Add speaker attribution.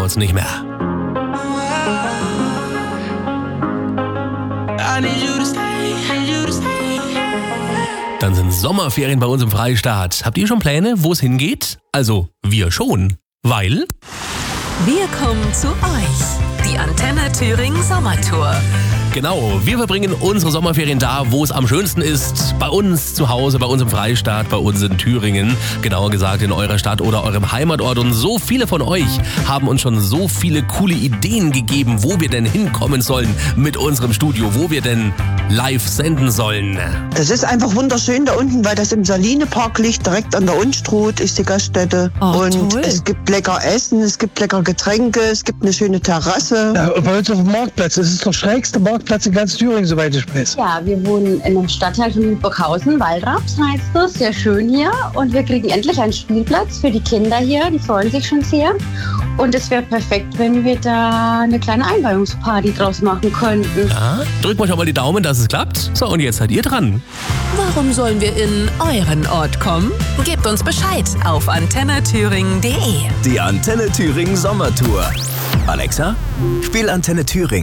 Speaker 1: uns nicht mehr. Dann sind Sommerferien bei uns im Freistaat. Habt ihr schon Pläne, wo es hingeht? Also, wir schon. Weil...
Speaker 2: Wir kommen zu euch. Die Antenne Thüringen Sommertour.
Speaker 1: Genau, wir verbringen unsere Sommerferien da, wo es am schönsten ist. Bei uns zu Hause, bei uns im Freistaat, bei uns in Thüringen. Genauer gesagt in eurer Stadt oder eurem Heimatort. Und so viele von euch haben uns schon so viele coole Ideen gegeben, wo wir denn hinkommen sollen mit unserem Studio, wo wir denn live senden sollen.
Speaker 3: Das ist einfach wunderschön da unten, weil das im Saline-Park liegt, direkt an der Unstrut ist die Gaststätte. Und
Speaker 4: toll.
Speaker 3: es gibt lecker Essen, es gibt lecker Getränke, es gibt eine schöne Terrasse.
Speaker 4: Ja, und bei uns auf dem Marktplatz. Das ist der schrägste Marktplatz in ganz Thüringen, soweit ich weiß.
Speaker 5: Ja, wir wohnen in einem Stadtteil von Burghausen, Waldraps heißt es, sehr schön hier. Und wir kriegen endlich einen Spielplatz für die Kinder hier, die freuen sich schon sehr. Und es wäre perfekt, wenn wir da eine kleine Einweihungsparty draus machen könnten.
Speaker 1: Ja, drückt euch auch mal die Daumen, dass es klappt. So, und jetzt seid ihr dran.
Speaker 2: Warum sollen wir in euren Ort kommen? Gebt uns Bescheid auf antennethüringen.de.
Speaker 6: Die Antenne Thüringen Sommertour. Alexa, spiel Antenne Thüringen.